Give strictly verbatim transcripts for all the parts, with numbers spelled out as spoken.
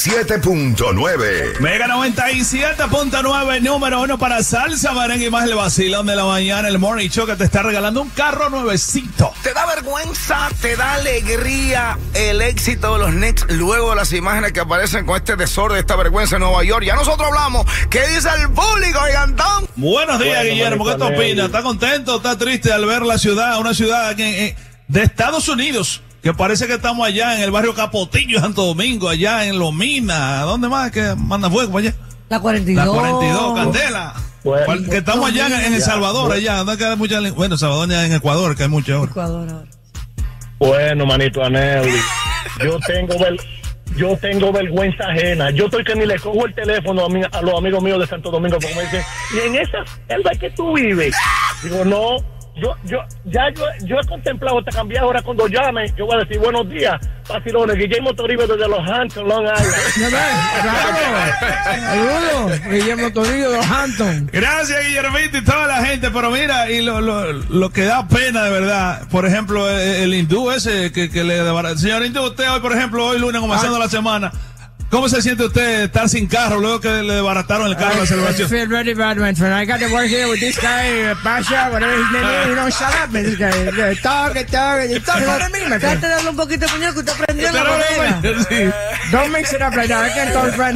siete punto nueve. Mega noventa y siete punto nueve, número uno para salsa, merengue y más, el vacilón de la mañana, el morning show que te está regalando un carro nuevecito. ¿Te da vergüenza, te da alegría el éxito de los Knicks luego de las imágenes que aparecen con este desorden, esta vergüenza en Nueva York? Ya nosotros hablamos. ¿Qué dice el público, gigantón? Buenos días, bueno, Guillermo. ¿Qué te opinas? ¿Está contento? ¿Está triste al ver la ciudad, una ciudad que, eh, de Estados Unidos? Que parece que estamos allá en el barrio Capotillo, Santo Domingo, allá en Lomina. ¿Dónde más que manda fuego allá? La cuarenta y dos. La cuarenta y dos, Candela. Bueno, que estamos allá en, en El Salvador, bueno. allá. ¿Dónde queda mucha? Bueno, Salvador ya en Ecuador, que hay mucha ahora. Ecuador ahora. Bueno, manito Anelli, yo tengo ver, yo tengo vergüenza ajena. Yo estoy que ni le cojo el teléfono a, mi, a los amigos míos de Santo Domingo porque me dicen, ¿y en esa selva que tú vives? Digo, no. Yo, yo, ya yo, yo he contemplado esta cambiar. Ahora cuando llame, yo voy a decir buenos días, vacilones, Guillermo Toribio desde Los Hamptons, Long Island. Saludos, Guillermo Toribio de Los Hamptons. Gracias, Guillermito y toda la gente, pero mira, y lo, lo, lo que da pena de verdad, por ejemplo, el, el hindú ese que, que le debarata. Señor hindú, usted hoy, por ejemplo, hoy lunes comenzando la semana, ¿cómo se siente usted estar sin carro luego que le desbarataron el carro de la celebración? I feel very bad, my friend. I got to work here with this guy, Pasha, whatever his name is. You don't shut up, man. This guy. Talk, talk, you talk about me, my friend. Trate de darle un poquito de puñal que usted aprendió en la bodega. Sí. Don't mix it up right now. I can't talk French.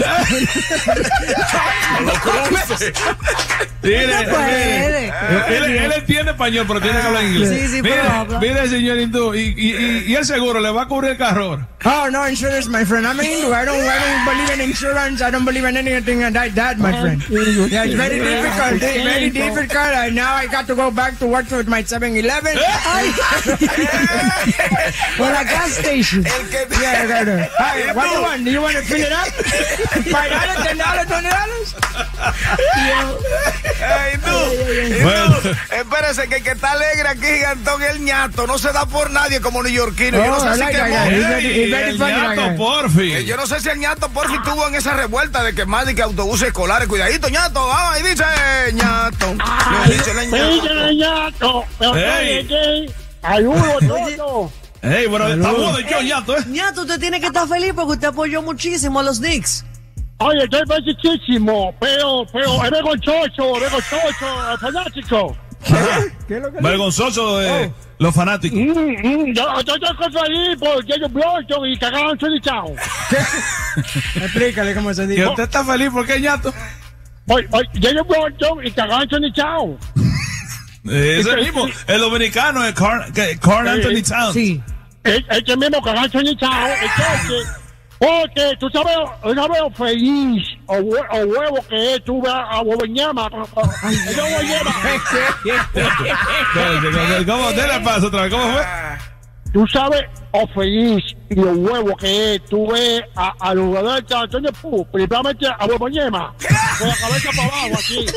Mire, No puede. Él, él entiende español, pero tiene que hablar inglés. Sí, sí, mire, pero habla. mire, señor hindú, y, y, y, y el seguro le va a cubrir el carro ahora. Oh, no insurance, my friend. I'm a Hindu. I don't, I don't believe in insurance. I don't believe in anything like that, my friend. Yeah, it's very difficult. It's very difficult. And now I got to go back to work with my seven eleven. Or a gas station. Yeah, I got to. Hi, what do you want? Do you want to fill it up? five dollars, ten dollars, twenty dollars? Hey, tú, Bueno. tú, espérese que el que está alegre aquí, gigantón, el ñato, no se da por nadie como neoyorquino. Yo no Oh, sé I si like that quemó. guy. He's very- Ey, he's very el funny, ñato, that guy. porfi. Eh, Yo no sé si el ñato porfi estuvo en esa revuelta de quemar y que autobuses escolares. Cuidadito, ñato. Ah, ahí dice ñato. Le dice el ñato. ñato, pero Ey. que ayudo todo. Ey, bueno, estamos de yo, ñato, ¿eh? Ñato, usted tiene que estar feliz porque usted apoyó muchísimo a los Knicks. Oye, estoy felicísimo, pero, pero es vergonzoso, vergonzoso, fanático. ¿Qué es lo que Vergonzoso de los fanáticos. Mm, mm, yo, yo estoy feliz por Jason Blanton y cagaron su chao. Explícale cómo se ¿Y dice. usted está feliz porque ñato? Oye, oye, Jason Blanton y cagaron su chao. Ese mismo, el dominicano, el Carl, que- Carl Anthony Towns. Sí. El, el que mismo cagaron su chao, entonces, porque tú sabes, yo veo feliz o, hue- o huevo que es, tú ves a Bobeñama. Yo Bobeñama. Espérate, ¿cómo? Dele paso otra vez, ¿cómo fue? Tú sabes, o feliz y lo huevo que es, tú ves a, a los jugadores de Antonio Pú, principalmente a Bobeñema, con la cabeza para abajo, así.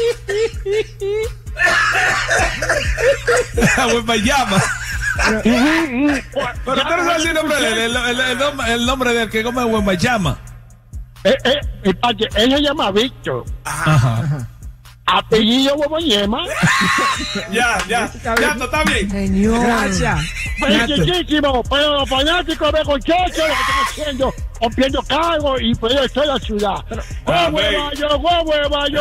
Pues me llama. Pero Pero usted no sabe el nombre de él, el, el, el, nombre- el nombre del que come Guamayama. Eh, eh, espérate, él se llama Víctor. Ajá. Apellido Bobeñema. Ya, ya, ya, está bien. Señor. Gracias. Felicísimo, pero los fanáticos de Conchocho lo que están haciendo, rompiendo cargos y pues yo estoy en la ciudad. Ah, ¡Huevo, yo, huevo, yo!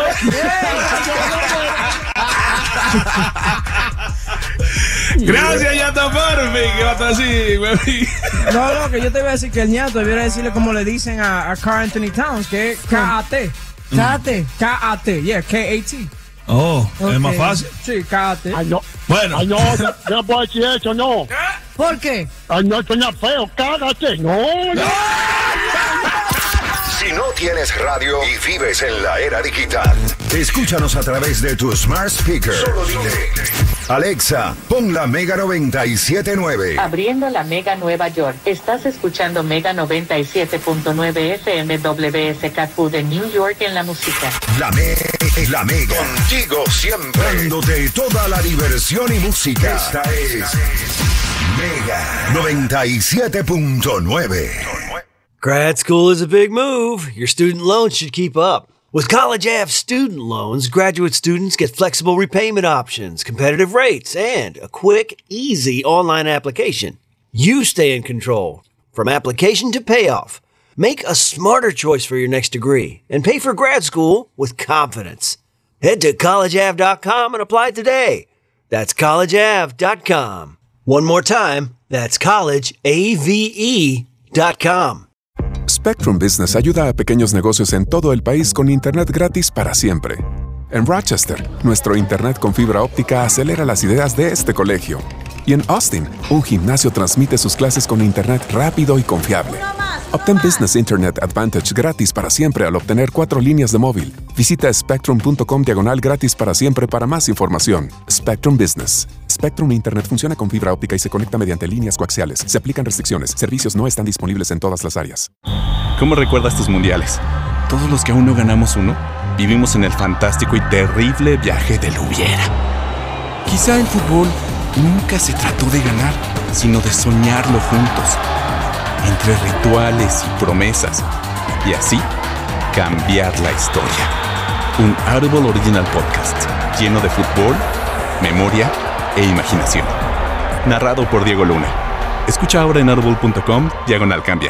Gracias, Yato Porfi. Que va a estar así, güey. No, no, que yo te iba a decir que el ñato debiera decirle como le dicen a, a Carl Anthony Towns, que es K A T. Cáate. K A T, yeah, K A T. Oh, es Ok. más fácil. Sí, K A T. Ay, no, Bueno, ay, no, yo no puedo decir eso, no. ¿Por qué? Ay, no, suena feo, cágate. No, no. Si no tienes radio y vives en la era digital, escúchanos a través de tu smart speaker. Solo dile, Alexa, pon la Mega noventa y siete punto nueve. Abriendo la Mega Nueva York. Estás escuchando Mega noventa y siete punto nueve F M W S K Q de New York en la música. La, me la Mega. Contigo siempre. Dándote toda la diversión y música. Esta es Mega noventa y siete punto nueve. Grad school is a big move. Your student loans should keep up. With College A F student loans, graduate students get flexible repayment options, competitive rates, and a quick, easy online application. You stay in control from application to payoff. Make a smarter choice for your next degree and pay for grad school with confidence. Head to college ave dot com and apply today. That's college ave dot com. One more time, that's college ave dot com. Spectrum Business ayuda a pequeños negocios en todo el país con internet gratis para siempre. En Rochester, nuestro internet con fibra óptica acelera las ideas de este colegio. Y en Austin, un gimnasio transmite sus clases con internet rápido y confiable. Obtén Business Internet Advantage gratis para siempre al obtener cuatro líneas de móvil. Visita spectrum punto com diagonal gratis para siempre para más información. Spectrum Business. Spectrum Internet funciona con fibra óptica y se conecta mediante líneas coaxiales. Se aplican restricciones. Servicios no están disponibles en todas las áreas. ¿Cómo recuerdas tus mundiales? Todos los que aún no ganamos uno, vivimos en el fantástico y terrible viaje del hubiera. Quizá el fútbol nunca se trató de ganar, sino de soñarlo juntos, entre rituales y promesas, y así cambiar la historia. Un Audible Original Podcast lleno de fútbol, memoria e imaginación. Narrado por Diego Luna. Escucha ahora en audible punto com diagonal cambiar.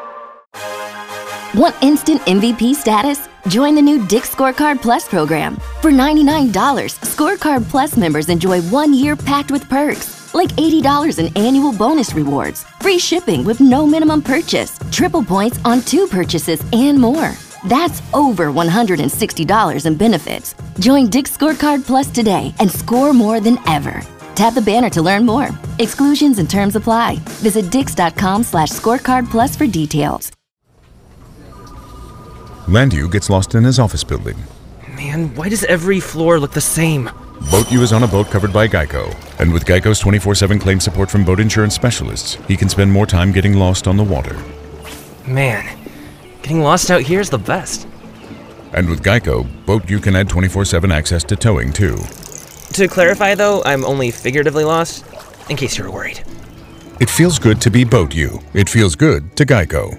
Want instant M V P status? Join the new Dick's Scorecard Plus program. For ninety-nine dollars, Scorecard Plus members enjoy one year packed with perks, like eighty dollars in annual bonus rewards, free shipping with no minimum purchase, triple points on two purchases, and more. That's over one hundred sixty dollars in benefits. Join Dick's Scorecard Plus today and score more than ever. Tap the banner to learn more. Exclusions and terms apply. Visit dix.com slash scorecard plus for details. Landu gets lost in his office building. Man, why does every floor look the same? BoatU is on a boat covered by Geico. And with Geico's twenty-four seven claim support from boat insurance specialists, he can spend more time getting lost on the water. Man, getting lost out here is the best. And with Geico, BoatU can add twenty-four seven access to towing, too. To clarify, though, I'm only figuratively lost, in case you were worried. It feels good to be BoatU. It feels good to Geico.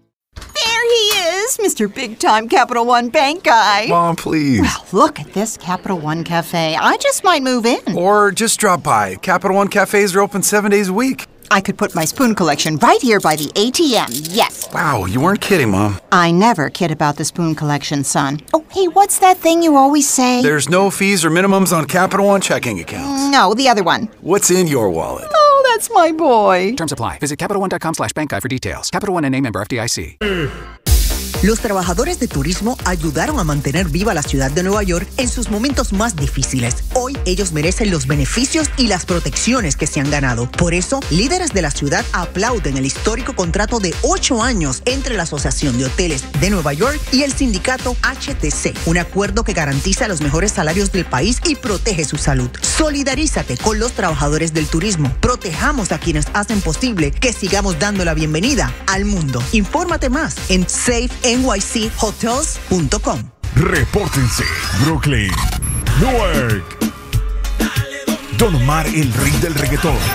Mister Big Time Capital One Bank guy. Mom, please. Well, look at this Capital One Cafe. I just might move in. Or just drop by. Capital One cafes are open seven days a week. I could put my spoon collection right here by the A T M, yes. Wow, you weren't kidding, Mom. I never kid about the spoon collection, son. Oh, hey, what's that thing you always say? There's no fees or minimums on Capital One checking accounts. No, the other one. What's in your wallet? Oh, that's my boy. Terms apply. Visit Capital One dot com slash bank guide for details. Capital One N A member F D I C. Los trabajadores de turismo ayudaron a mantener viva la ciudad de Nueva York en sus momentos más difíciles. Hoy ellos merecen los beneficios y las protecciones que se han ganado. Por eso, líderes de la ciudad aplauden el histórico contrato de ocho años entre la Asociación de Hoteles de Nueva York y el sindicato H T C, un acuerdo que garantiza los mejores salarios del país y protege su salud. Solidarízate con los trabajadores del turismo. Protejamos a quienes hacen posible que sigamos dando la bienvenida al mundo. Infórmate más en safe N Y C hotels punto com. Repórtense, Brooklyn, Newark. Don Omar, el rey del reggaetón,